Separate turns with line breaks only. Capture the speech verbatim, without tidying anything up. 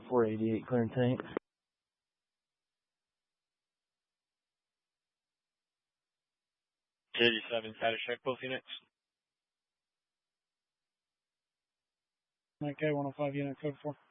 four eighty-eight, clearing tank.
eighty-seven, status check, both units.
Okay, one oh five unit, code four.